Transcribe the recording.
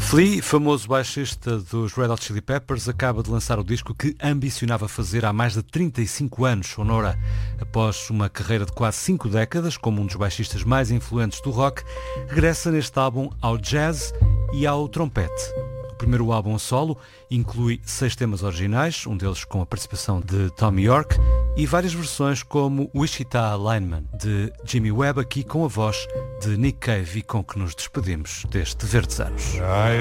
Flea, famoso baixista dos Red Hot Chili Peppers, acaba de lançar o disco que ambicionava fazer há mais de 35 anos, Sonora. Após uma carreira de quase 5 décadas, como um dos baixistas mais influentes do rock, regressa neste álbum ao jazz e ao trompete. O primeiro álbum a solo inclui 6 temas originais, um deles com a participação de Thom Yorke, e várias versões como Wichita Lineman, de Jimmy Webb, aqui com a voz de Nick Cave, e com que nos despedimos deste Verdes Anos.